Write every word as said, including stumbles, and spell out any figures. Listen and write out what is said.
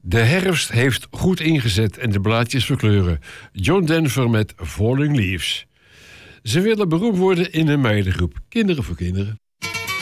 De herfst heeft goed ingezet en de blaadjes verkleuren. John Denver met Falling Leaves. Ze willen beroemd worden in een meidengroep. Kinderen voor kinderen.